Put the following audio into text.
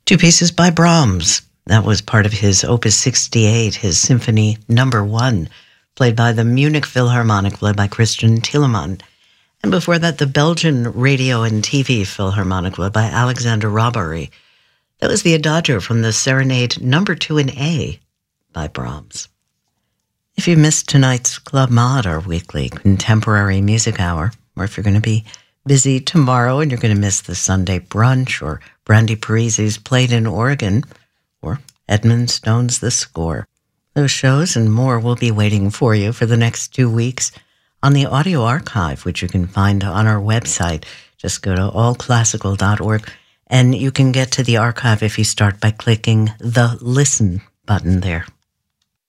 Two pieces by Brahms. That was part of his Opus 68, his Symphony Number 1, played by the Munich Philharmonic, led by Christian Thielemann. And before that, the Belgian Radio and TV Philharmonic, led by Alexander Robary. That was the Adagio from the Serenade Number 2 in A by Brahms. If you missed tonight's Club Mod, our weekly contemporary music hour, or if you're going to be busy tomorrow and you're going to miss the Sunday brunch or Brandy Parisi's Played in Oregon or Edmund Stone's The Score, those shows and more will be waiting for you for the next 2 weeks on the audio archive, which you can find on our website. Just go to allclassical.org and you can get to the archive if you start by clicking the Listen button there.